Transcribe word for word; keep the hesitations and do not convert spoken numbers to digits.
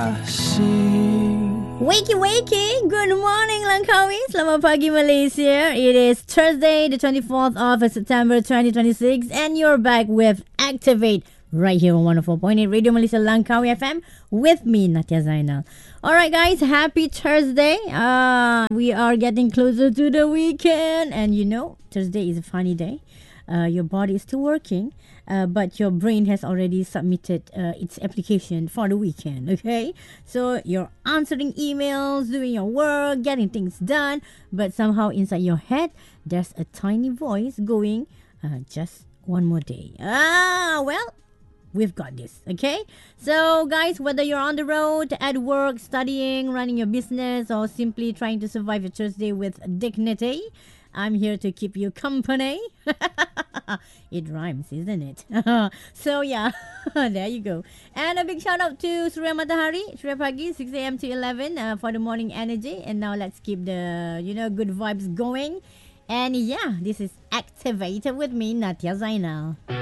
Wakey wakey, good morning Langkawi, selamat pagi Malaysia. It is Thursday the twenty-fourth of September twenty twenty-six and you're back with Activate right here on one oh four point eight Radio Malaysia Langkawi F M with me Natia Zainal. Alright guys, happy Thursday. Uh, we are getting closer to the weekend and you know Thursday is a funny day. Uh, your body is still working, uh, but your brain has already submitted uh, its application for the weekend, okay? So you're answering emails, doing your work, getting things done, but somehow inside your head, there's a tiny voice going, uh, just one more day. Ah, well, we've got this, okay? So guys, whether you're on the road, at work, studying, running your business, or simply trying to survive your Thursday with dignity, I'm here to keep you company. It rhymes, isn't it? So yeah, there you go. And a big shout out to Surya Matahari, Surya Pagi, six a.m. to eleven uh, for the morning energy. And now let's keep the, you know, good vibes going. And yeah, this is Activated with me, Natia Zainal.